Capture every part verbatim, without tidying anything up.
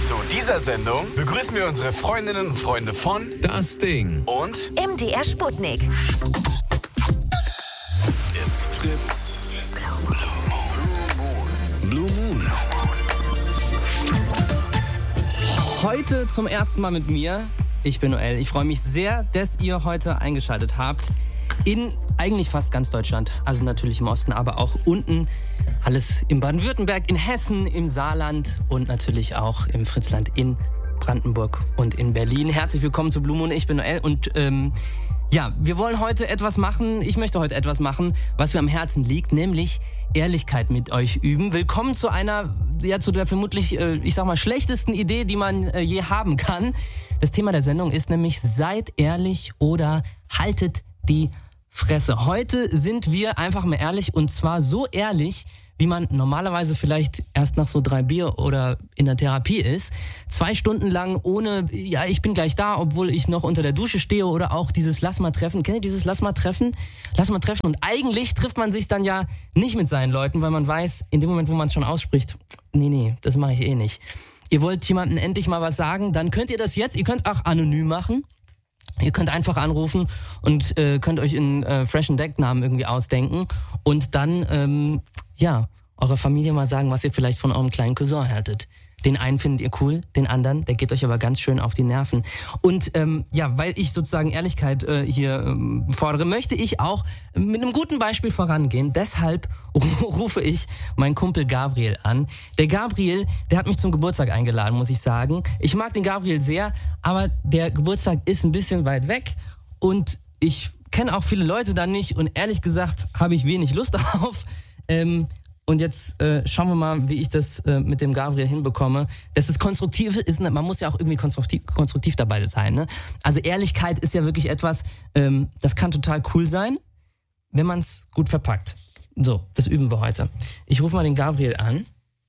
Zu dieser Sendung begrüßen wir unsere Freundinnen und Freunde von Das Ding und M D R Sputnik. It's Fritz. Blue Moon. Heute zum ersten Mal mit mir. Ich bin Noel. Ich freue mich sehr, dass ihr heute eingeschaltet habt. In eigentlich fast ganz Deutschland. Also natürlich im Osten, aber auch unten. Alles in Baden-Württemberg, in Hessen, im Saarland und natürlich auch im Fritzland in Brandenburg und in Berlin. Herzlich willkommen zu Blue Moon. Ich bin Noel und ähm, ja, wir wollen heute etwas machen. Ich möchte heute etwas machen, was mir am Herzen liegt, nämlich Ehrlichkeit mit euch üben. Willkommen zu einer, ja, zu der vermutlich, äh, ich sag mal, schlechtesten Idee, die man äh, je haben kann. Das Thema der Sendung ist nämlich: Seid ehrlich oder haltet die Fresse. Heute sind wir einfach mal ehrlich, und zwar so ehrlich, wie man normalerweise vielleicht erst nach so drei Bier oder in der Therapie ist. Zwei Stunden lang ohne, ja, ich bin gleich da, obwohl ich noch unter der Dusche stehe, oder auch dieses Lass mal treffen. Kennt ihr dieses Lass mal treffen? Lass mal treffen. Und eigentlich trifft man sich dann ja nicht mit seinen Leuten, weil man weiß, in dem Moment, wo man es schon ausspricht, nee, nee, das mache ich eh nicht. Ihr wollt jemandem endlich mal was sagen, dann könnt ihr das jetzt, ihr könnt es auch anonym machen. Ihr könnt einfach anrufen und äh, könnt euch einen äh, freshen Decknamen irgendwie ausdenken und dann, ähm, ja, eurer Familie mal sagen, was ihr vielleicht von eurem kleinen Cousin haltet. Den einen findet ihr cool, den anderen, der geht euch aber ganz schön auf die Nerven. Und ähm, ja, weil ich sozusagen Ehrlichkeit äh, hier ähm, fordere, möchte ich auch mit einem guten Beispiel vorangehen. Deshalb rufe ich meinen Kumpel Gabriel an. Der Gabriel, der hat mich zum Geburtstag eingeladen, muss ich sagen. Ich mag den Gabriel sehr, aber der Geburtstag ist ein bisschen weit weg und ich kenne auch viele Leute da nicht und ehrlich gesagt habe ich wenig Lust darauf. Ähm, Und jetzt äh, schauen wir mal, wie ich das äh, mit dem Gabriel hinbekomme. Dass es konstruktiv ist, man muss ja auch irgendwie konstruktiv, konstruktiv dabei sein. Ne? Also Ehrlichkeit ist ja wirklich etwas, ähm, das kann total cool sein, wenn man es gut verpackt. So, das üben wir heute. Ich rufe mal den Gabriel an.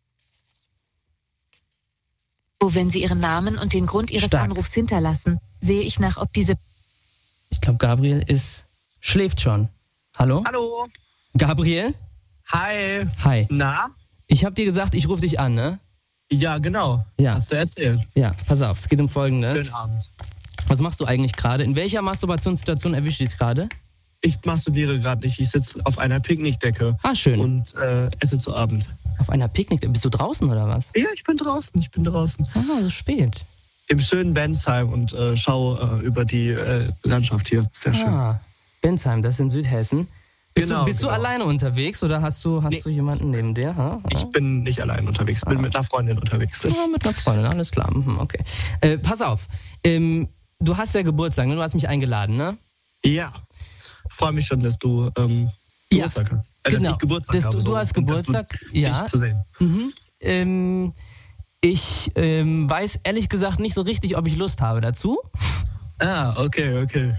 Wenn Sie Ihren Namen und den Grund Ihres Stark. Anrufs hinterlassen, sehe ich nach, ob diese... Ich glaube, Gabriel ist schläft schon. Hallo? Hallo. Gabriel? Hi. Hi. Na? Ich habe dir gesagt, ich rufe dich an, ne? Ja, genau. Ja. Hast du erzählt. Ja, pass auf, es geht um Folgendes. Schönen Abend. Was machst du eigentlich gerade? In welcher Masturbationssituation erwischt dich gerade? Ich masturbiere gerade nicht. Ich sitze auf einer Picknickdecke Ah, schön. und äh, esse zu Abend. Auf einer Picknick. Bist du draußen oder was? Ja, ich bin draußen. Ich bin draußen. Ah, so spät. Im schönen Bensheim und äh, schaue äh, über die äh, Landschaft hier. Sehr schön. Ah, Bensheim, das ist in Südhessen. Bist, Genau, du, bist genau. du alleine unterwegs oder hast du, hast Nee. du jemanden neben dir? Ha? Ich bin nicht allein unterwegs. Bin mit einer Freundin unterwegs. Ja, mit einer Freundin, alles klar. Mhm, okay. Äh, pass auf, ähm, du hast ja Geburtstag, ne? Du hast mich eingeladen, ne? Ja. Freue mich schon, dass du ähm, Geburtstag hast. Äh, genau. Dass ich Geburtstag Dass habe. du, so. du hast Und dass Geburtstag, du, ja. Dich zu sehen. Mhm. Ähm, ich ähm, weiß ehrlich gesagt nicht so richtig, ob ich Lust habe dazu. Ah, okay, okay.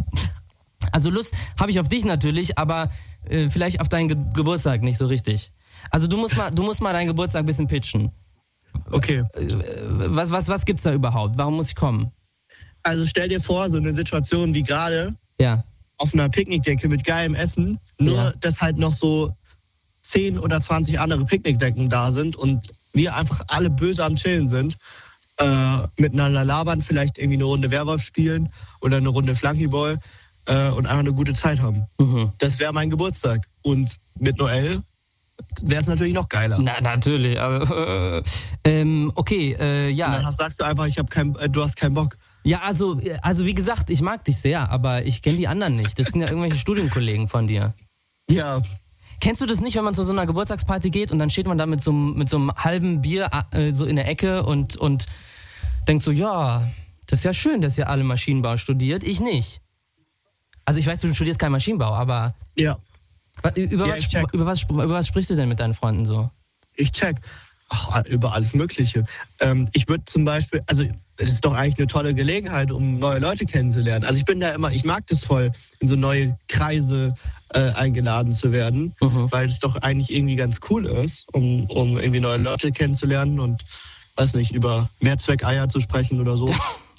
Also Lust habe ich auf dich natürlich, aber äh, vielleicht auf deinen Ge- Geburtstag nicht so richtig. Also du musst mal, du musst mal deinen Geburtstag ein bisschen pitchen. Okay. Äh, was, was, was gibt's da überhaupt? Warum muss ich kommen? Also stell dir vor, so eine Situation wie gerade Ja. auf einer Picknickdecke mit geilem Essen, nur Ja. dass halt noch so zehn oder zwanzig andere Picknickdecken da sind und wir einfach alle böse am Chillen sind, äh, miteinander labern, vielleicht irgendwie eine Runde Werwolf spielen oder eine Runde Flunkyball äh, und einfach eine gute Zeit haben. Mhm. Das wäre mein Geburtstag. Und mit Noel wäre es natürlich noch geiler. Na, natürlich. Aber, äh, ähm, okay, äh, Und ja. dann hast, sagst du einfach, ich hab kein, äh, du hast keinen Bock. Ja, also, also wie gesagt, ich mag dich sehr, aber ich kenne die anderen nicht. Das sind ja irgendwelche Studienkollegen von dir. Ja, Kennst du das nicht, wenn man zu so einer Geburtstagsparty geht und dann steht man da mit so, einem- mit so einem halben Bier äh, so in der Ecke und, und denkt so, ja, das ist ja schön, dass ihr alle Maschinenbau studiert, ich nicht. Also ich weiß, du studierst keinen Maschinenbau, aber ja, wa- über, Ja, was, ich sp- check. über, was, sp- über was sprichst du denn mit deinen Freunden so? ich check. Ach, über alles Mögliche. Ähm, ich würde zum Beispiel, also es ist doch eigentlich eine tolle Gelegenheit, um neue Leute kennenzulernen. Also ich bin da immer, ich mag das voll, in so neue Kreise äh, eingeladen zu werden, Mhm. weil es doch eigentlich irgendwie ganz cool ist, um, um irgendwie neue Leute kennenzulernen und, weiß nicht, über Mehrzweckeier zu sprechen oder so.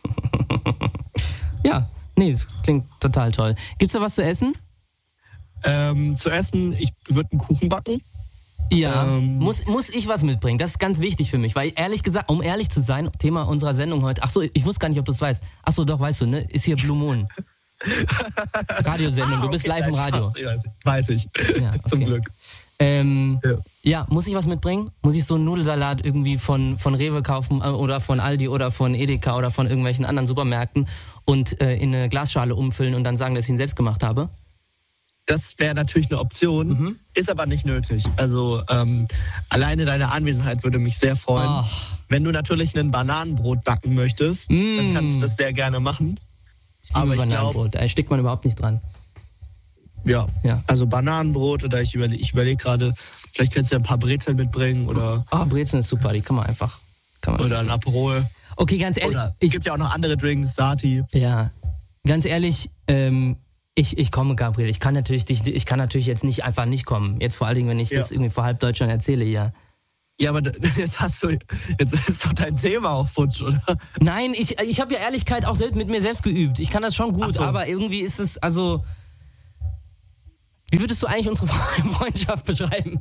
Ja, nee, das klingt total toll. Gibt's da was zu essen? Ähm, zu essen, ich würde einen Kuchen backen. Ja, Ähm, muss, muss ich was mitbringen? Das ist ganz wichtig für mich, weil ehrlich gesagt, um ehrlich zu sein, Thema unserer Sendung heute, ach so, ich wusste gar nicht, ob du es weißt. Ach so, doch, weißt du, ne? Ist hier Blue Moon. Radiosendung, ah, du bist okay, live im ja, Radio. ich weiß, weiß ich. Ja, Zum okay. Glück. Ähm, Ja. ja, muss ich was mitbringen? Muss ich so einen Nudelsalat irgendwie von, von Rewe kaufen äh, oder von Aldi oder von Edeka oder von irgendwelchen anderen Supermärkten und äh, in eine Glasschale umfüllen und dann sagen, dass ich ihn selbst gemacht habe? Das wäre natürlich eine Option, Mhm. ist aber nicht nötig. Also ähm, alleine deine Anwesenheit würde mich sehr freuen. Ach. Wenn du natürlich ein Bananenbrot backen möchtest, Mm. dann kannst du das sehr gerne machen. Ich liebe Aber ich glaube, Bananenbrot, da steckt man überhaupt nicht dran. ja, Ja. also Bananenbrot oder ich überlege ich überleg gerade, vielleicht kannst du ja ein paar Brezeln mitbringen oder, Ah, Brezeln ist super, die kann man einfach... Kann man oder ein essen. Aperol. Okay, ganz ehrlich, Oder es ich, gibt ja auch noch andere Drinks, Sati. ja, ganz ehrlich, ähm, ich, ich komme, Gabriel. Ich kann natürlich dich, ich kann natürlich jetzt nicht einfach nicht kommen. Jetzt vor allen Dingen, wenn ich Ja. das irgendwie vor halb Deutschland erzähle hier. Ja, aber jetzt hast du, jetzt ist doch dein Thema auch futsch, oder? Nein, ich, ich habe ja Ehrlichkeit auch selbst mit mir selbst geübt. Ich kann das schon gut, Ach so. aber irgendwie ist es, also... Wie würdest du eigentlich unsere Freundschaft beschreiben?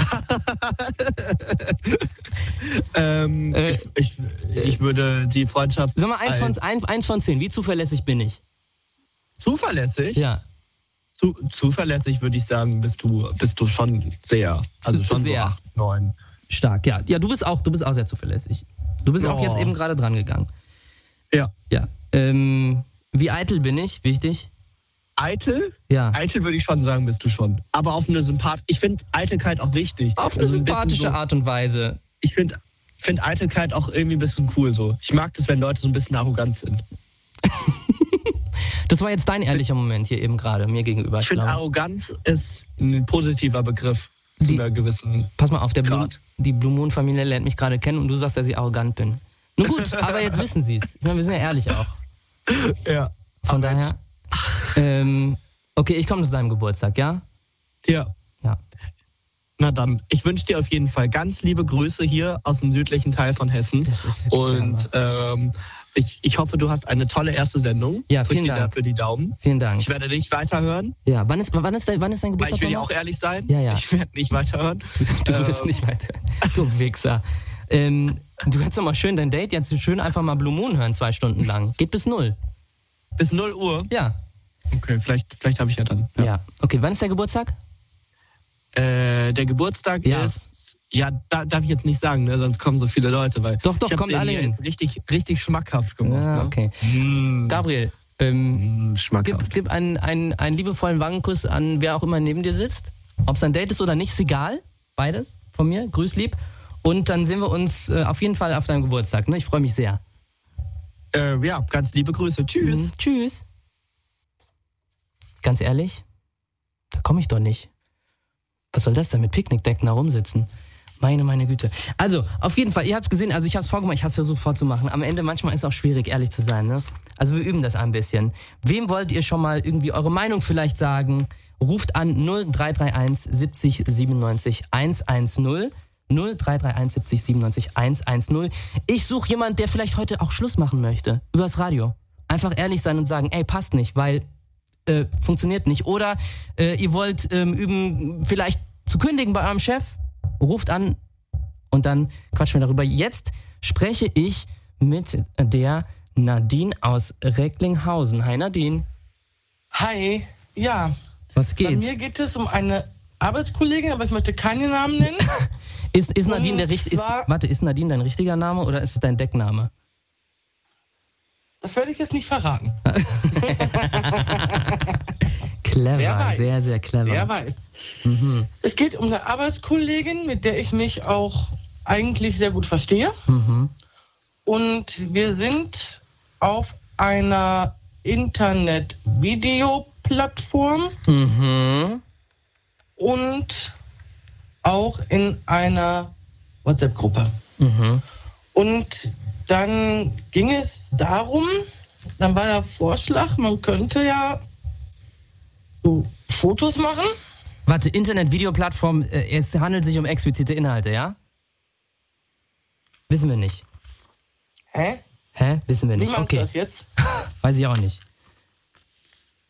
ähm, Äh, ich, ich, ich würde die Freundschaft Sag mal, eins von, als ein, eins von zehn, wie zuverlässig bin ich? zuverlässig. Ja. Zu, zuverlässig würde ich sagen, bist du, bist du schon sehr. Also Bist du schon sehr. so acht, neun. Stark, ja. Ja, du bist auch, du bist auch sehr zuverlässig. Du bist auch Oh. jetzt eben gerade dran gegangen. Ja. Ja. Ähm, wie eitel bin ich? Wichtig? Eitel? Ja. Eitel würde ich schon sagen, bist du schon. Aber auf eine Sympath. Ich finde Eitelkeit auch wichtig. Auf eine Also ein bisschen sympathische so, Art und Weise. Ich finde find Eitelkeit auch irgendwie ein bisschen cool so. Ich mag das, wenn Leute so ein bisschen arrogant sind. Das war jetzt dein ehrlicher Moment hier eben gerade, mir gegenüber. Ich finde, glaube. Arroganz ist ein positiver Begriff zu Die- einer gewissen. Pass mal auf, der Blue, Grad. die Blue Moon Familie lernt mich gerade kennen und du sagst, dass ich arrogant bin. Nun gut, aber jetzt wissen sie es. Ich meine, wir sind ja ehrlich auch. Ja. Von Aber daher, ähm, okay, ich komme zu seinem Geburtstag, ja? Ja. Ja. Na dann, ich wünsche dir auf jeden Fall ganz liebe Grüße hier aus dem südlichen Teil von Hessen. Das ist wirklich Und ähm, ich, ich hoffe, du hast eine tolle erste Sendung. Ja, Drück vielen dir Dank. dafür die Daumen. Vielen Dank. Ich werde nicht weiterhören, Ja, wann ist, wann ist, dein, wann ist dein weil Geburtstag ich will ja nochmal? auch ehrlich sein. Ja, ja. Ich werde nicht weiterhören. Du, du wirst Ähm. nicht weiter. Du Wichser. Ähm, du kannst doch mal schön dein Date jetzt schön einfach mal Blue Moon hören, zwei Stunden lang. Geht bis null. Bis null Uhr? Ja. Okay, vielleicht, vielleicht habe ich ja dann. Ja. Okay, wann ist der Geburtstag? Äh, der Geburtstag Ja. ist, ja, da, darf ich jetzt nicht sagen, ne? Sonst kommen so viele Leute. Weil Doch, doch, ich hab's kommt denen alle hier hin. jetzt richtig, richtig schmackhaft gemacht. Ja, ne? okay. Mm, Gabriel, ähm, mm, schmackhaft. gib, gib einen, einen, einen liebevollen Wangenkuss an wer auch immer neben dir sitzt. Ob es ein Date ist oder nicht, ist egal. Beides von mir. Grüß lieb. Und dann sehen wir uns äh, auf jeden Fall auf deinem Geburtstag. Ne? Ich freue mich sehr. Äh, ja, ganz liebe Grüße. Tschüss. Mhm. Tschüss. Ganz ehrlich, da komme ich doch nicht. Was soll das denn mit Picknickdecken da rumsitzen? Meine, meine Güte. Also, auf jeden Fall, ihr habt es gesehen, also ich habe es vorgemacht, ich habe es versucht vorzumachen. Am Ende manchmal ist es auch schwierig, ehrlich zu sein. Ne? Also wir üben das ein bisschen. Wem wollt ihr schon mal irgendwie eure Meinung vielleicht sagen? Ruft an null drei drei eins siebzig siebenundneunzig hundertzehn. null drei drei eins siebzig siebenundneunzig hundertzehn. Ich suche jemanden, der vielleicht heute auch Schluss machen möchte. Übers Radio. Einfach ehrlich sein und sagen, ey, passt nicht, weil äh, funktioniert nicht. Oder äh, ihr wollt ähm, üben, vielleicht zu kündigen bei eurem Chef. Ruft an und dann quatschen wir darüber. Jetzt spreche ich mit der Nadine aus Recklinghausen. Hi Nadine. Hi, ja. Was Bei geht? mir geht es um eine Arbeitskollegin, aber ich möchte keinen Namen nennen. Ist, ist Nadine Und der richt- ist, zwar- Warte, ist Nadine dein richtiger Name oder ist es dein Deckname? Das werde ich jetzt nicht verraten. Clever, Wer weiß. sehr, sehr clever. Wer weiß. Mhm. Es geht um eine Arbeitskollegin, mit der ich mich auch eigentlich sehr gut verstehe. Mhm. Und wir sind auf einer Internet-Video-Plattform Mhm. und auch in einer WhatsApp-Gruppe. Mhm. Und dann ging es darum, dann war der Vorschlag, man könnte ja so Fotos machen. Warte, Internet-Videoplattform, äh, es handelt sich um explizite Inhalte, ja? Wissen wir nicht. Hä? Hä? Wissen wir Wie nicht. meinst du Okay. das jetzt? Weiß ich auch nicht.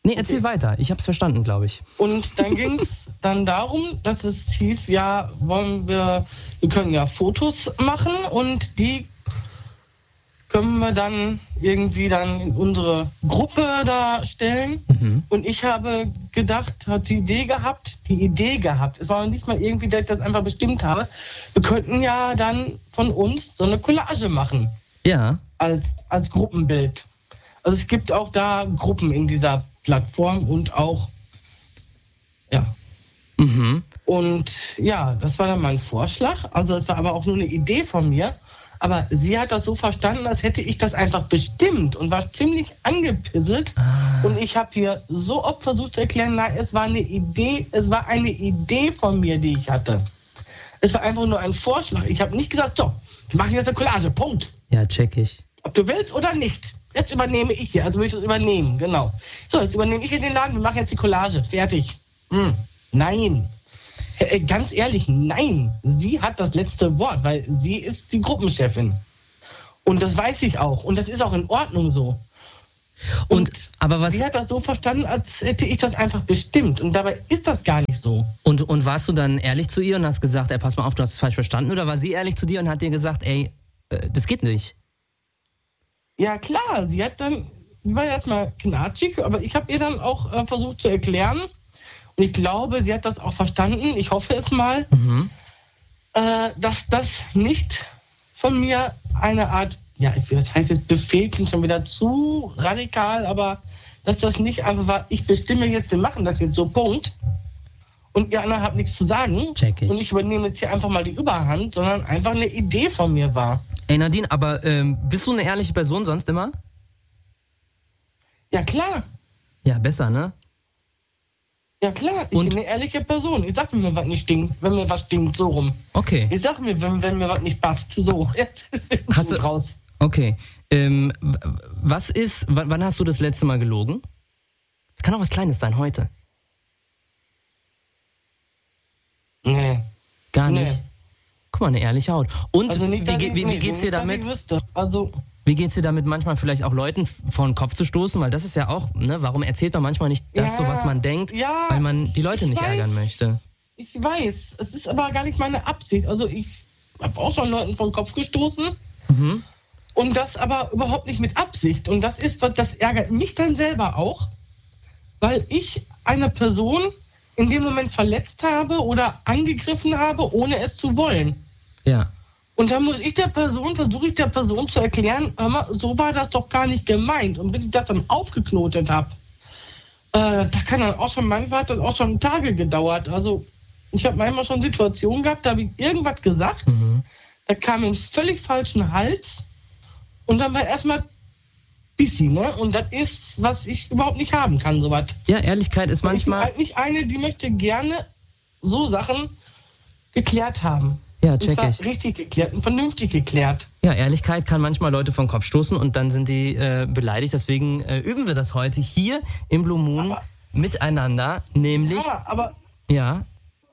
Nee, erzähl okay. weiter. Ich hab's verstanden, glaube ich. Und dann ging es dann darum, dass es hieß, ja, wollen wir, wir können ja Fotos machen und die können wir dann irgendwie dann in unsere Gruppe da stellen. Mhm. Und ich habe gedacht, hat die Idee gehabt, die Idee gehabt. Es war nicht mal irgendwie, dass ich das einfach bestimmt habe. Wir könnten ja dann von uns so eine Collage machen. Ja. Als, als Gruppenbild. Also es gibt auch da Gruppen in dieser Plattform und auch, ja. Mhm. Und ja, das war dann mein Vorschlag. Also es war aber auch nur eine Idee von mir. Aber sie hat das so verstanden, als hätte ich das einfach bestimmt und war ziemlich angepisselt. Ah. Und ich habe hier so oft versucht zu erklären, na, es war eine Idee, es war eine Idee von mir, die ich hatte. Es war einfach nur ein Vorschlag. Ich habe nicht gesagt, so, wir machen jetzt eine Collage, Punkt. Ja, check ich. Ob du willst oder nicht. Jetzt übernehme ich hier, also will ich das übernehmen, genau. So, jetzt übernehme ich hier den Laden, wir machen jetzt die Collage, fertig. Hm. Nein. Ganz ehrlich, nein. Sie hat das letzte Wort, weil sie ist die Gruppenchefin. Und das weiß ich auch. Und das ist auch in Ordnung so. Und, und aber was? Sie hat das so verstanden, als hätte ich das einfach bestimmt. Und dabei ist das gar nicht so. Und, und warst du dann ehrlich zu ihr und hast gesagt, ey, pass mal auf, du hast es falsch verstanden? Oder war sie ehrlich zu dir und hat dir gesagt, ey, äh, das geht nicht? Ja, klar. Sie hat dann, sie war erstmal knatschig, aber ich habe ihr dann auch äh, versucht zu erklären. Und ich glaube, sie hat das auch verstanden, ich hoffe es mal, mhm. äh, dass das nicht von mir eine Art, ja, das heißt jetzt Befehl, klingt schon wieder zu radikal, aber dass das nicht einfach war, ich bestimme jetzt, wir machen das jetzt so, Punkt. Und ihr anderen habt nichts zu sagen. Check ich. Und ich übernehme jetzt hier einfach mal die Überhand, sondern einfach eine Idee von mir war. Ey Nadine, aber ähm, bist du eine ehrliche Person sonst immer? Ja, klar. Ja, besser, ne? Ja klar, ich und? bin eine ehrliche Person. Ich sag mir, wenn was nicht stinkt, wenn mir was stinkt, so rum. Okay. Ich sag mir, wenn, wenn mir was nicht passt, so. Jetzt hast du raus. Okay. Ähm, was ist, w- wann hast du das letzte Mal gelogen? Kann auch was Kleines sein, heute. Nee. Gar nicht? Nee. Guck mal, eine ehrliche Haut. Und also nicht, wie, wie, wie, wie geht's dir damit? Also Wie geht's dir damit, manchmal vielleicht auch Leuten vor den Kopf zu stoßen? Weil das ist ja auch, ne, warum erzählt man manchmal nicht das, ja, so was man denkt, ja, weil man die Leute nicht weiß, ärgern möchte. Ich weiß, es ist aber gar nicht meine Absicht. Also ich habe auch schon Leuten vor den Kopf gestoßen mhm. und das aber überhaupt nicht mit Absicht. Und das ist, das ärgert mich dann selber auch, weil ich eine Person in dem Moment verletzt habe oder angegriffen habe, ohne es zu wollen. Ja. Und dann muss ich der Person, versuche ich der Person zu erklären, hör mal, so war das doch gar nicht gemeint. Und bis ich das dann aufgeknotet habe, äh, da kann dann auch schon, manchmal hat dann auch schon Tage gedauert. Also ich habe manchmal schon Situationen gehabt, da habe ich irgendwas gesagt, mhm. da kam einen völlig falschen Hals und dann war erstmal Bissi, ne? Und das ist, was ich überhaupt nicht haben kann, sowas. Ja, Ehrlichkeit ist manchmal... Ich bin halt nicht eine, die möchte gerne so Sachen geklärt haben. Ja, check und ich. Richtig geklärt und vernünftig geklärt. Ja, Ehrlichkeit kann manchmal Leute vom Kopf stoßen und dann sind die äh, beleidigt. Deswegen äh, üben wir das heute hier im Blue Moon aber, miteinander, nämlich... Aber, aber ja.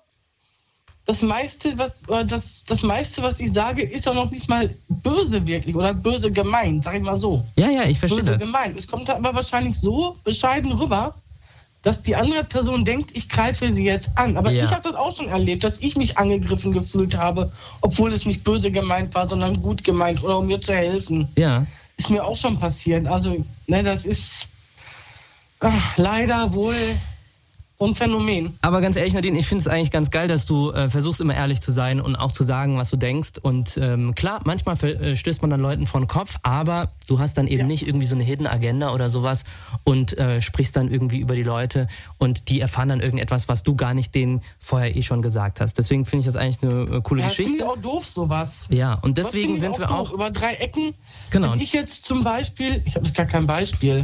Das meiste, was, das, das meiste, was ich sage, ist auch noch nicht mal böse wirklich oder böse gemeint, sag ich mal so. Ja, ja, ich verstehe böse das. Gemeint. Es kommt aber wahrscheinlich so bescheiden rüber, dass die andere Person denkt, ich greife sie jetzt an. Aber ja. ich habe das auch schon erlebt, dass ich mich angegriffen gefühlt habe, obwohl es nicht böse gemeint war, sondern gut gemeint oder um mir zu helfen. Ja. Ist mir auch schon passiert. Also, ne, das ist ach, leider wohl so ein Phänomen. Aber ganz ehrlich, Nadine, ich finde es eigentlich ganz geil, dass du äh, versuchst, immer ehrlich zu sein und auch zu sagen, was du denkst. Und ähm, klar, manchmal äh, stößt man dann Leuten vor den Kopf, aber du hast dann eben ja. nicht irgendwie so eine Hidden Agenda oder sowas und äh, sprichst dann irgendwie über die Leute und die erfahren dann irgendetwas, was du gar nicht denen vorher eh schon gesagt hast. Deswegen finde ich das eigentlich eine äh, coole ja, Geschichte. Das finde ich auch doof, sowas. Ja, und deswegen sind wir auch... Doof. Über drei Ecken. Genau. Wenn ich jetzt zum Beispiel, ich habe jetzt gar kein Beispiel,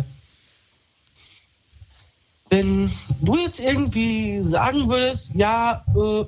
wenn du jetzt irgendwie sagen würdest, ja, äh,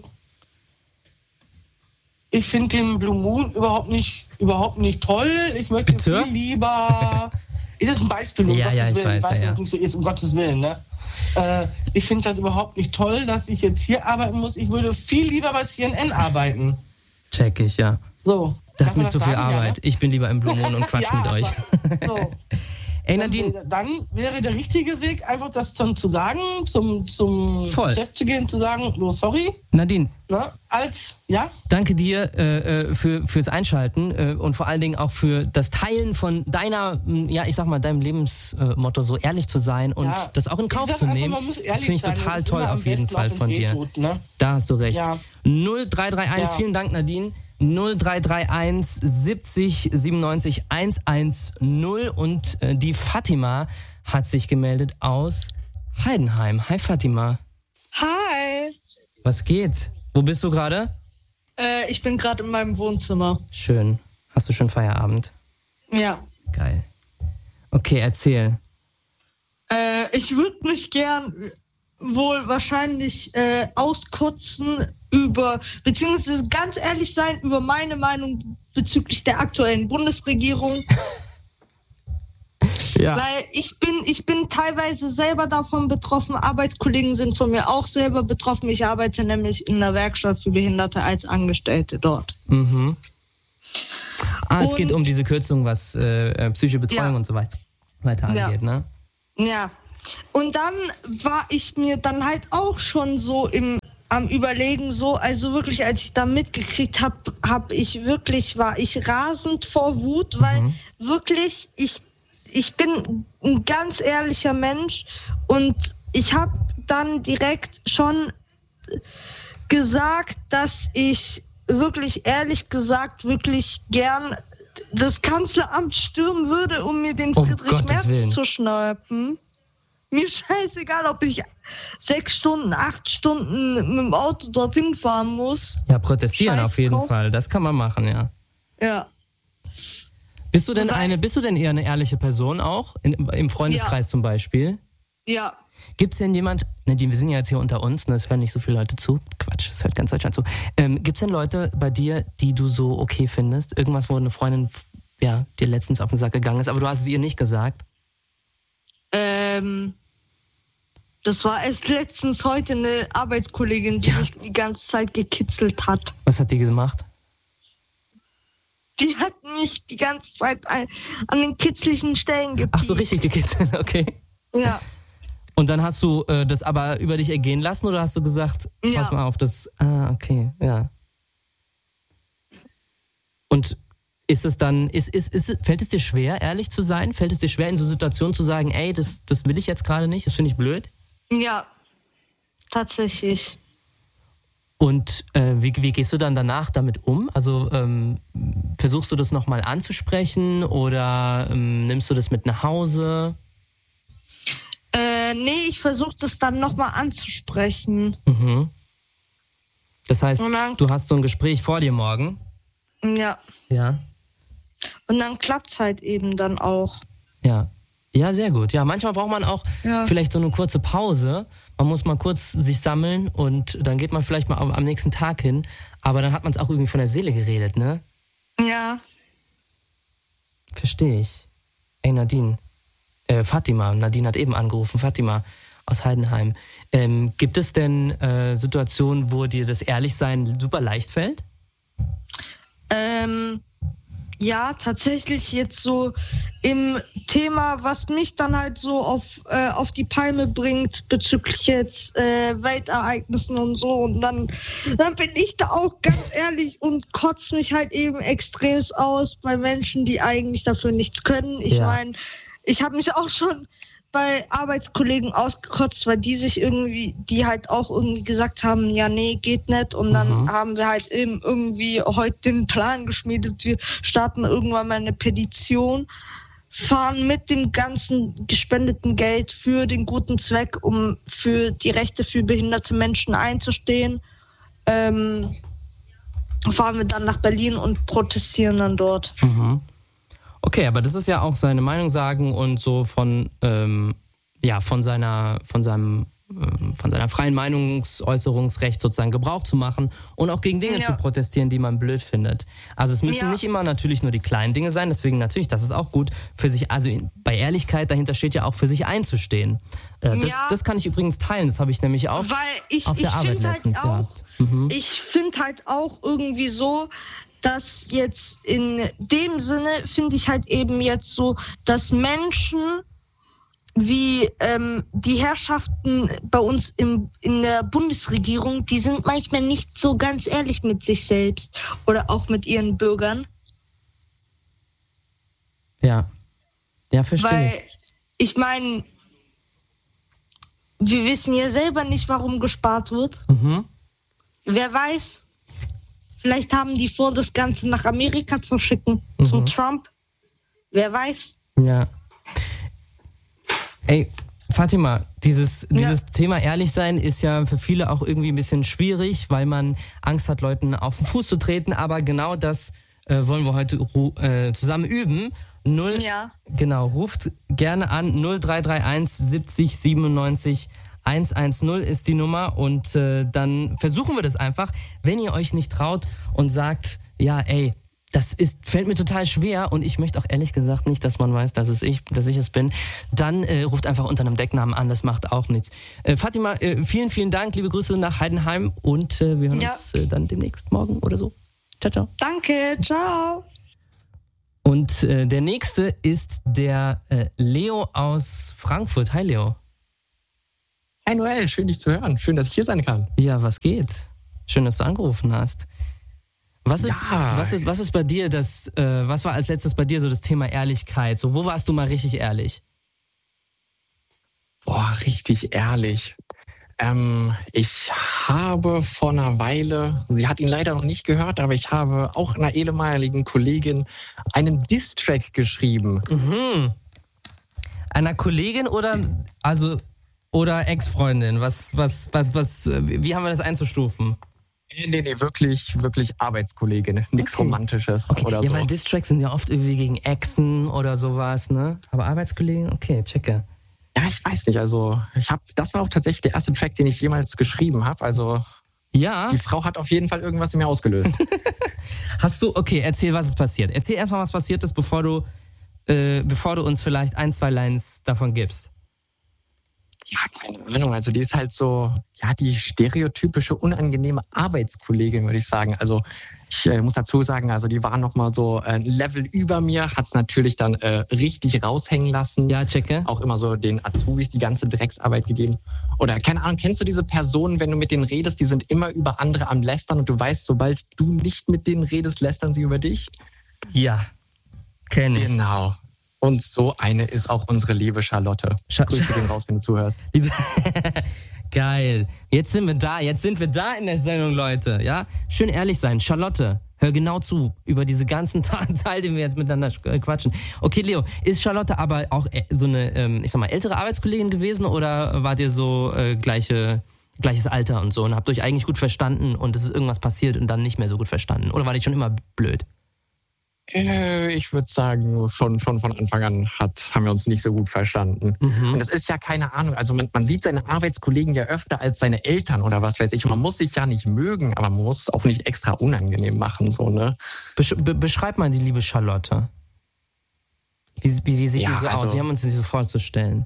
ich finde den Blue Moon überhaupt nicht, überhaupt nicht toll, ich möchte Bitte? viel lieber... Ist das ein Beispiel, um ja, Gottes ja, ich Willen, weiß, ich weiß, ja, dass es nicht so ist, um Gottes Willen, ne? Äh, ich finde das überhaupt nicht toll, dass ich jetzt hier arbeiten muss, ich würde viel lieber bei C N N arbeiten. Check ich, ja. So. Das ist mir zu viel Arbeit. Ja, ne? Ich bin lieber im Blue Moon und quatsch ja, mit euch. So. Ey, dann, Nadine. wäre- dann wäre der richtige Weg, einfach das dann zu sagen, zum, zum Voll. Chef zu gehen, zu sagen, oh, sorry, Nadine, ne, als, ja, danke dir äh, für, fürs Einschalten äh, und vor allen Dingen auch für das Teilen von deiner, m, ja, ich sag mal, deinem Lebensmotto, so ehrlich zu sein und ja. das auch in Ich Kauf sag zu einfach, nehmen. man muss Das ehrlich finde ich sein, total und toll immer am auf jeden besten Fall auch, von wenn's dir. wehtut, ne? Da hast du recht. Ja. null drei drei eins, Ja. vielen Dank, Nadine. null drei drei eins siebzig siebenundneunzig hundertzehn und äh, die Fatima hat sich gemeldet aus Heidenheim. Hi Fatima. Hi, Was geht? Wo bist du gerade? äh, ich bin gerade in meinem Wohnzimmer. Schön. Hast du schon Feierabend? Ja. Geil. Okay, erzähl. Äh, ich würde mich gern wohl wahrscheinlich äh, auskotzen über, beziehungsweise ganz ehrlich sein, über meine Meinung bezüglich der aktuellen Bundesregierung. Ja. Weil ich bin, ich bin teilweise selber davon betroffen. Arbeitskollegen sind von mir auch selber betroffen. Ich arbeite nämlich in einer Werkstatt für Behinderte als Angestellte dort. Mhm. Ah, es Und- geht um diese Kürzung, was äh, äh, psychische Betreuung Ja. und so weiter, weiter Ja. angeht, ne? Ja. Und dann war ich mir dann halt auch schon so im am Überlegen, so, also wirklich, als ich da mitgekriegt habe, hab ich wirklich, war ich rasend vor Wut, weil Mhm. wirklich, ich, ich bin ein ganz ehrlicher Mensch und ich habe dann direkt schon gesagt, dass ich wirklich, ehrlich gesagt, wirklich gern das Kanzleramt stürmen würde, um mir den Um Friedrich Gottes Willen. Merz zu schnappen. Mir scheißegal, ob ich sechs Stunden, acht Stunden mit dem Auto dorthin fahren muss. Ja, protestieren Scheiß auf jeden drauf. Fall. Das kann man machen, ja. Ja. Bist du denn Weil- eine, bist du denn eher eine ehrliche Person auch? In, Im Freundeskreis zum Beispiel? Ja. Gibt es denn jemand, Nadine, wir sind ja jetzt hier unter uns, ne, es hören nicht so viele Leute zu. Quatsch, es hört ganz Deutschland zu. Ähm, Gibt es denn Leute bei dir, die du so okay findest? Irgendwas, wo eine Freundin ja, dir letztens auf den Sack gegangen ist, aber du hast es ihr nicht gesagt? Ähm, das war erst letztens heute eine Arbeitskollegin, die Ja. mich die ganze Zeit gekitzelt hat. Was hat die gemacht? Die hat mich die ganze Zeit ein, an den kitzlichen Stellen gepiekt. Ach so, richtig gekitzelt, okay. Ja. Und dann hast du äh, das aber über dich ergehen lassen oder hast du gesagt, Ja. pass mal auf, das, ah, okay, ja. Und ist es dann, ist, ist, ist, fällt es dir schwer, ehrlich zu sein? Fällt es dir schwer, in so Situationen zu sagen, ey, das, das will ich jetzt gerade nicht, das finde ich blöd? Ja. Tatsächlich. Und äh, wie, wie gehst du dann danach damit um? Also ähm, versuchst du das nochmal anzusprechen oder ähm, nimmst du das mit nach Hause? Äh, nee, ich versuche das dann nochmal anzusprechen. Mhm. Das heißt, Und dann- du hast so ein Gespräch vor dir morgen? Ja. Ja. Und dann klappt's halt eben dann auch. Ja. Ja, sehr gut. Ja, manchmal braucht man auch Ja. vielleicht so eine kurze Pause. Man muss mal kurz sich sammeln und dann geht man vielleicht mal am am nächsten Tag hin. Aber dann hat man es auch irgendwie von der Seele geredet, ne? Ja. Verstehe ich. Ey, Nadine. Äh, Fatima. Nadine hat eben angerufen. Fatima aus Heidenheim. Ähm, gibt es denn äh, Situationen, wo dir das Ehrlichsein super leicht fällt? Ähm, ja, tatsächlich jetzt so im Thema, was mich dann halt so auf, äh, auf die Palme bringt bezüglich jetzt äh, Weltereignissen und so. Und dann, dann bin ich da auch ganz ehrlich und kotze mich halt eben extremst aus bei Menschen, die eigentlich dafür nichts können. Ich Ja. meine, ich habe mich auch schon bei Arbeitskollegen ausgekotzt, weil die sich irgendwie, die halt auch irgendwie gesagt haben, ja, nee, geht nicht. Und dann Mhm. haben wir halt eben irgendwie heute den Plan geschmiedet, wir starten irgendwann mal eine Petition, fahren mit dem ganzen gespendeten Geld für den guten Zweck, um für die Rechte für behinderte Menschen einzustehen. Ähm, fahren wir dann nach Berlin und protestieren dann dort. Mhm. Okay, aber das ist ja auch seine Meinung sagen und so von, ähm, ja, von seiner, von seinem, ähm, von seiner freien Meinungsäußerungsrecht sozusagen Gebrauch zu machen und auch gegen Dinge Ja. zu protestieren, die man blöd findet. Also es müssen Ja. nicht immer natürlich nur die kleinen Dinge sein, deswegen natürlich, das ist auch gut für sich, also in, bei Ehrlichkeit dahinter steht ja auch für sich einzustehen. Äh, das, Ja. das kann ich übrigens teilen, das habe ich nämlich auch Weil ich, auf der ich Arbeit finde halt letztens auch, gehabt. Mhm. ich finde halt auch irgendwie so, dass jetzt in dem Sinne finde ich halt eben jetzt so, dass Menschen wie ähm, die Herrschaften bei uns im, in der Bundesregierung, die sind manchmal nicht so ganz ehrlich mit sich selbst oder auch mit ihren Bürgern. Ja, ja, verstehe Weil, ich. ich meine, wir wissen ja selber nicht, warum gespart wird. Mhm. Wer weiß, vielleicht haben die vor, das Ganze nach Amerika zu schicken, mhm. zum Trump. Wer weiß. Ja. Ey, Fatima, dieses, dieses ja. Thema ehrlich sein ist ja für viele auch irgendwie ein bisschen schwierig, weil man Angst hat, Leuten auf den Fuß zu treten. Aber genau das äh, wollen wir heute äh, zusammen üben. Null, ja. Genau, ruft gerne an. null drei drei eins siebzig siebenundneunzig hundertzehn ist die Nummer. Und äh, dann versuchen wir das einfach. Wenn ihr euch nicht traut und sagt, ja, ey, das ist, fällt mir total schwer und ich möchte auch ehrlich gesagt nicht, dass man weiß, dass es ich, dass ich es bin, dann äh, ruft einfach unter einem Decknamen an, das macht auch nichts. Äh, Fatima, äh, vielen, vielen Dank, liebe Grüße nach Heidenheim und äh, wir hören ja. uns äh, dann demnächst morgen oder so. Ciao, ciao. Danke, ciao. Und äh, der nächste ist der äh, Leo aus Frankfurt. Hi Leo. Hi Noel, schön dich zu hören, schön, dass ich hier sein kann. Ja, was geht? Schön, dass du angerufen hast. Was ist, ja. was ist, was ist bei dir das, äh, was war als letztes bei dir so das Thema Ehrlichkeit? So, wo warst du mal richtig ehrlich? Boah, richtig ehrlich. Ähm, ich habe vor einer Weile, sie hat ihn leider noch nicht gehört, aber ich habe auch einer ehemaligen Kollegin einen Diss-Track geschrieben. Mhm. Einer Kollegin oder, also, oder Ex-Freundin? Was, was, was, was, wie haben wir das einzustufen? Nee, nee, wirklich, wirklich Arbeitskollegin. Nichts okay. Romantisches okay. oder ja, so. Ja, weil Diss-Tracks sind ja oft irgendwie gegen Exen oder sowas, ne? Aber Arbeitskollegen, okay, checke. Ja, ich weiß nicht, also ich habe, das war auch tatsächlich der erste Track, den ich jemals geschrieben habe. Also ja. Die Frau hat auf jeden Fall irgendwas in mir ausgelöst. Hast du, okay, erzähl, was ist passiert. Erzähl erstmal, was passiert ist, bevor du, äh, bevor du uns vielleicht ein, zwei Lines davon gibst. Ja, keine Ahnung. Also die ist halt so, ja, die stereotypische, unangenehme Arbeitskollegin, würde ich sagen. Also ich äh, muss dazu sagen, also die war nochmal so ein Level über mir, hat es natürlich dann äh, richtig raushängen lassen. Ja, checke. Auch immer so den Azubis die ganze Drecksarbeit gegeben. Oder keine Ahnung, kennst du diese Personen, wenn du mit denen redest, die sind immer über andere am Lästern und du weißt, sobald du nicht mit denen redest, lästern sie über dich? Ja, kenne ich. Genau. Und so eine ist auch unsere liebe Charlotte. Sch- Grüße gehen raus, wenn du zuhörst. Geil. Jetzt sind wir da. Jetzt sind wir da in der Sendung, Leute. Ja? Schön ehrlich sein. Charlotte, hör genau zu über diese ganzen Teile, den wir jetzt miteinander quatschen. Okay, Leo, ist Charlotte aber auch so eine, ich sag mal, ältere Arbeitskollegin gewesen oder wart ihr so äh, gleiche, gleiches Alter und so und habt euch eigentlich gut verstanden und es ist irgendwas passiert und dann nicht mehr so gut verstanden? Oder war die schon immer blöd? Ich würde sagen, schon, schon von Anfang an hat, haben wir uns nicht so gut verstanden. Mhm. Und das ist ja keine Ahnung, also man, man sieht seine Arbeitskollegen ja öfter als seine Eltern oder was weiß ich. Man muss sich ja nicht mögen, aber man muss es auch nicht extra unangenehm machen. So, ne? Besch- be- beschreib mal die liebe Charlotte. Wie, wie, wie sieht ja, die so also, aus? Wie haben wir uns die so vorzustellen?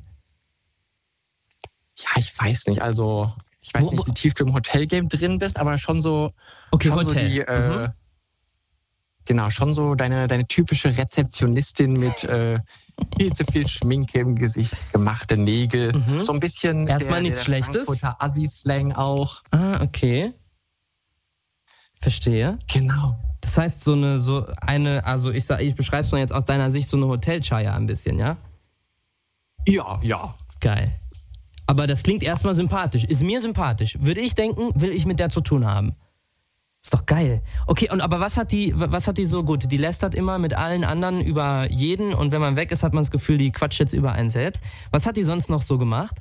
Ja, ich weiß nicht, also ich weiß wo, nicht, wie tief du im Hotelgame drin bist, aber schon so, okay, schon Hotel. so die... Äh, mhm. Genau, schon so deine, deine typische Rezeptionistin mit äh, viel zu viel Schminke im Gesicht, gemachte Nägel. Mhm. So ein bisschen erstmal der, nichts der Schlechtes. Frankfurter Assi-Slang auch. Ah, okay. Verstehe. Genau. Das heißt, so eine, so eine, also ich sag, ich beschreibe es mal jetzt aus deiner Sicht, so eine Hotelchaya ein bisschen, ja? Ja, ja. Geil. Aber das klingt erstmal sympathisch. Ist mir sympathisch. Würde ich denken, will ich mit der zu tun haben. Ist doch geil. Okay, und aber was hat die, was hat die so gut? Die lästert immer mit allen anderen über jeden und wenn man weg ist, hat man das Gefühl, die quatscht jetzt über einen selbst. Was hat die sonst noch so gemacht?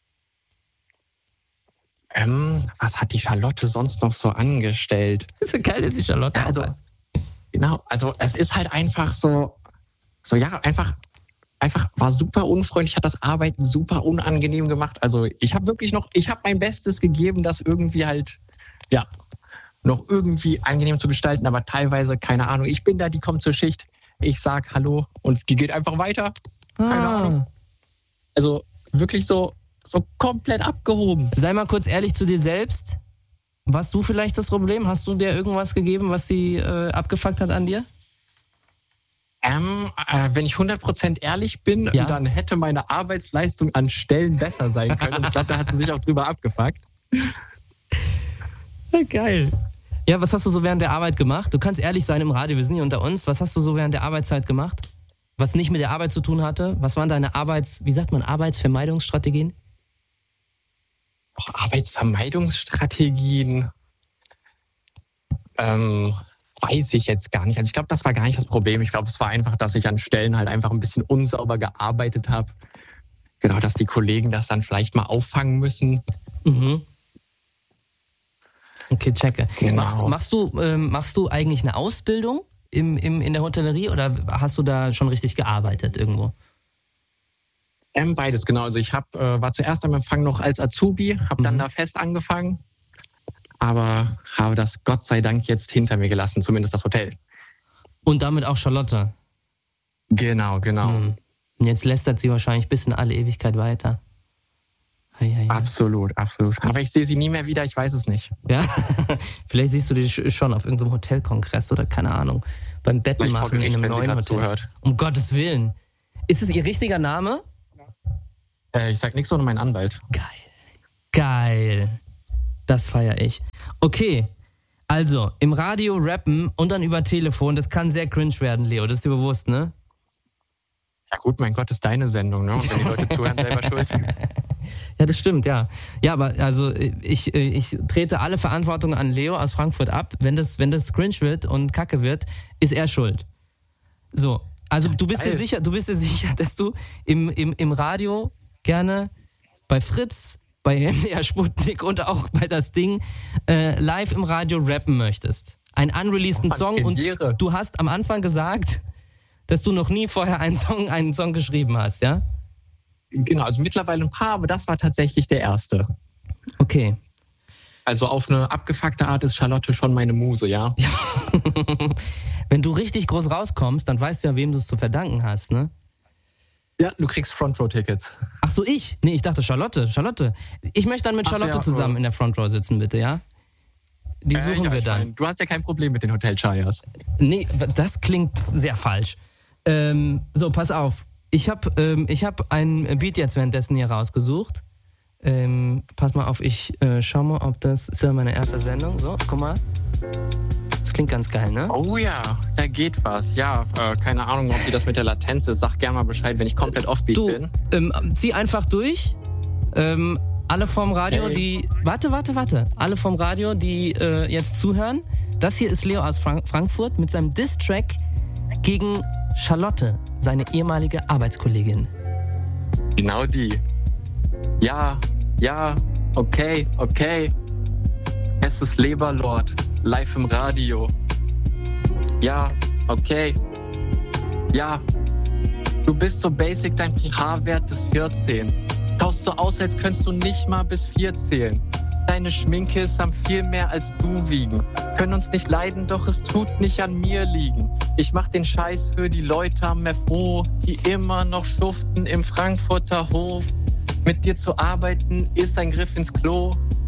Ähm, was hat die Charlotte sonst noch so angestellt? Ist so geil, dass die Charlotte ja, also, auch genau, also es ist halt einfach so, so ja, einfach, einfach war super unfreundlich, hat das Arbeiten super unangenehm gemacht. Also ich habe wirklich noch, ich habe mein Bestes gegeben, das irgendwie halt, ja, noch irgendwie angenehm zu gestalten, aber teilweise, keine Ahnung, ich bin da, die kommt zur Schicht, ich sag Hallo und die geht einfach weiter. Keine ah. Ahnung. Also wirklich so, so komplett abgehoben. Sei mal kurz ehrlich zu dir selbst. Warst du vielleicht das Problem? Hast du dir irgendwas gegeben, was sie äh, abgefuckt hat an dir? Ähm, äh, wenn ich hundert Prozent ehrlich bin, Ja. dann hätte meine Arbeitsleistung an Stellen besser sein können. Und ich glaube, da hat sie sich auch drüber abgefuckt. Geil. Ja, was hast du so während der Arbeit gemacht? Du kannst ehrlich sein im Radio, wir sind hier unter uns. Was hast du so während der Arbeitszeit gemacht? Was nicht mit der Arbeit zu tun hatte? Was waren deine Arbeits-, wie sagt man, Arbeitsvermeidungsstrategien? Auch Arbeitsvermeidungsstrategien. Ähm, weiß ich jetzt gar nicht. Also ich glaube, das war gar nicht das Problem. Ich glaube, es war einfach, dass ich an Stellen halt einfach ein bisschen unsauber gearbeitet habe. Genau, dass die Kollegen das dann vielleicht mal auffangen müssen. Mhm. Okay, checke. Genau. Machst, machst, du, ähm, machst du eigentlich eine Ausbildung im, im, in der Hotellerie oder hast du da schon richtig gearbeitet irgendwo? Ähm, beides, genau. Also ich hab, äh, war zuerst am Empfang noch als Azubi, habe dann Mhm. da fest angefangen, aber habe das Gott sei Dank jetzt hinter mir gelassen, zumindest das Hotel. Und damit auch Charlotte. Genau, genau. Mhm. Und jetzt lästert sie wahrscheinlich bis in alle Ewigkeit weiter. Hei, hei, hei. Absolut, absolut. Aber ich sehe sie nie mehr wieder, ich weiß es nicht. Ja, vielleicht siehst du die sch- schon auf irgendeinem Hotelkongress oder keine Ahnung, beim Betten Vielleicht vor machen in Gericht, einem wenn sie neuen gerade Hotel. zuhört. Um Gottes Willen. Ist es ihr richtiger Name? Äh, ich sag nichts ohne meinen Anwalt. Geil. Geil. Das feiere ich. Okay, also im Radio rappen und dann über Telefon, das kann sehr cringe werden, Leo, das ist dir bewusst, ne? Ja gut, mein Gott, ist deine Sendung, ne? Und wenn die Leute zuhören, selber schuld. Ja, das stimmt, ja. Ja, aber also ich, ich trete alle Verantwortung an Leo aus Frankfurt ab. Wenn das, wenn das cringe wird und kacke wird, ist er schuld. So, also du bist dir Geil. sicher, du bist dir sicher, dass du im, im, im Radio gerne bei Fritz, bei M D R Sputnik und auch bei das Ding äh, live im Radio rappen möchtest. Einen unreleaseden Mann, Song und Premiere. du hast am Anfang gesagt, dass du noch nie vorher einen Song, einen Song geschrieben hast, ja? Genau, also mittlerweile ein paar, aber das war tatsächlich der erste. Okay. Also auf eine abgefuckte Art ist Charlotte schon meine Muse, ja? Wenn du richtig groß rauskommst, dann weißt du ja, wem du es zu verdanken hast, ne? Ja, du kriegst Front-Row-Tickets. Ach so, ich? Nee, ich dachte Charlotte. Charlotte. Ich möchte dann mit Ach so, Charlotte ja, zusammen oh. in der Front Row sitzen, bitte, ja? Die suchen Äh, ja, wir ich dann. mein, du hast ja kein Problem mit den Hotel-Chayas. Nee, das klingt sehr falsch. Ähm, so, pass auf. Ich habe ähm, ich hab einen Beat jetzt währenddessen hier rausgesucht. Ähm, pass mal auf, ich äh, schau mal, ob das... Ist ja meine erste Sendung. So, guck mal. Das klingt ganz geil, ne? Oh ja, da geht was. Ja, äh, keine Ahnung, ob die das mit der Latenz ist. Sag gerne mal Bescheid, wenn ich komplett offbeat Du, bin. ähm, zieh einfach durch. Ähm, alle vom Radio, Hey. die... Warte, warte, warte. Alle vom Radio, die äh, jetzt zuhören. Das hier ist Leo aus Frank- Frankfurt mit seinem Diss-Track gegen Charlotte, seine ehemalige Arbeitskollegin. Genau die. Ja, ja, okay, okay. Es ist Leberlord, live im Radio. Ja, okay. Ja, du bist so basic, dein pH-Wert ist vierzehn. Schaust so aus, als könntest du nicht mal bis vier zählen. Deine Schminke ist am viel mehr als du wiegen. Können uns nicht leiden, doch es tut nicht an mir liegen. Ich mach den Scheiß für die Leute am F O, die immer noch schuften im Frankfurter Hof. Mit dir zu arbeiten ist ein Griff ins Klo.